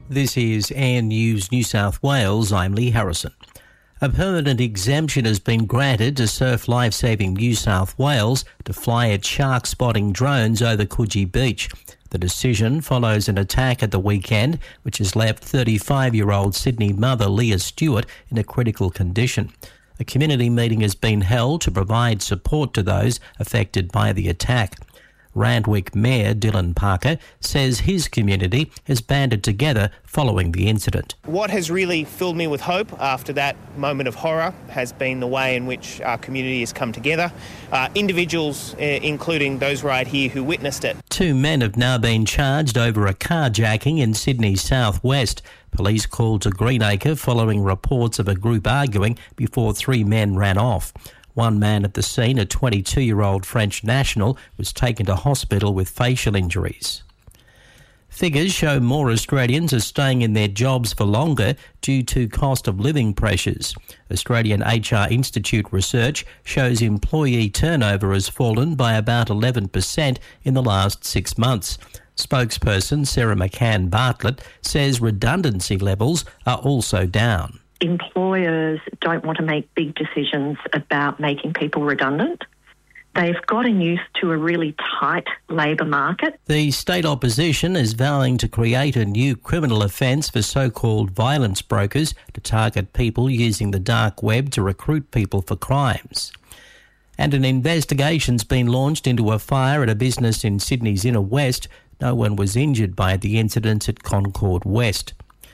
This is Air News New South Wales. I'm Lee Harrison. A permanent exemption has been granted to Surf Lifesaving New South Wales to fly its shark spotting drones over Coogee Beach. The decision follows an attack at the weekend, which has left 35-year-old Sydney mother Leah Stewart in a critical condition. A community meeting has been held to provide support to those affected by the attack. Randwick Mayor Dylan Parker says his community has banded together following the incident. What has really filled me with hope after that moment of horror has been the way in which our community has come together. Individuals, including those right here who witnessed it. 2 men have now been charged over a carjacking in Sydney's southwest. Police called to Greenacre following reports of a group arguing before 3 men ran off. One man at the scene, a 22-year-old French national, was taken to hospital with facial injuries. Figures show more Australians are staying in their jobs for longer due to cost of living pressures. Australian HR Institute research shows employee turnover has fallen by about 11% in the last 6 months. Spokesperson Sarah McCann Bartlett says redundancy levels are also down. Employers don't want to make big decisions about making people redundant. They've gotten used to a really tight labour market. The state opposition is vowing to create a new criminal offence for so-called violence brokers to target people using the dark web to recruit people for crimes. And an investigation's been launched into a fire at a business in Sydney's inner west. No one was injured by the incident at Concord West.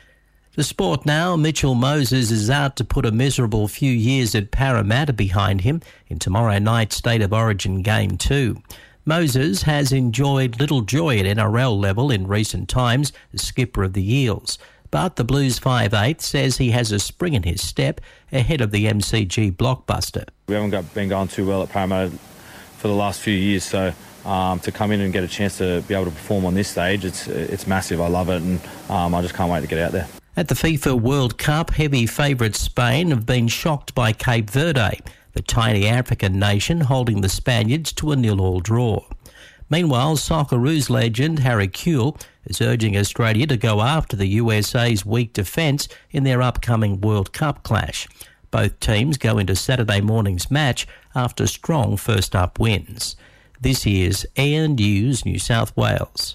To sport now, Mitchell Moses is out to put a miserable few years at Parramatta behind him in tomorrow night's State of Origin Game 2. Moses has enjoyed little joy at NRL level in recent times as skipper of the Eels, but the Blues 5'8" says he has a spring in his step ahead of the MCG blockbuster. We haven't been going too well at Parramatta for the last few years, so to come in and get a chance to be able to perform on this stage, it's massive. I love it, and I just can't wait to get out there. At the FIFA World Cup, heavy favourites Spain have been shocked by Cape Verde, the tiny African nation holding the Spaniards to a 0-0 draw. Meanwhile, Socceroos legend Harry Kewell is urging Australia to go after the USA's weak defence in their upcoming World Cup clash. Both teams go into Saturday morning's match after strong first-up wins. This is Air News New South Wales.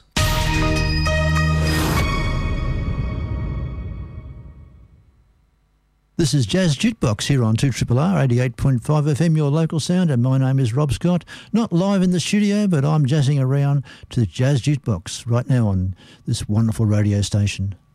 This is Jazz Jukebox here on 2RRR 88.5 FM, your local sound, and my name is Rob Scott. Not live in the studio, but I'm jazzing around to the Jazz Jukebox right now on this wonderful radio station.